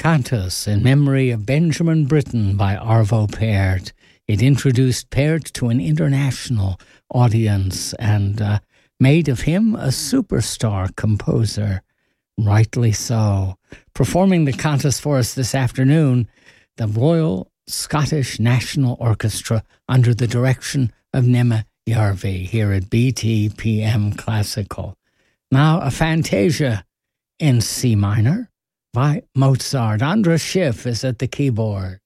Cantus in memory of Benjamin Britten by Arvo Pärt. It introduced Pärt to an international audience and made of him a superstar composer. Rightly so. Performing the Cantus for us this afternoon, the Royal Scottish National Orchestra under the direction of Nema Järvi here at BTPM Classical. Now a Fantasia in C minor by Mozart. Andras Schiff is at the keyboard.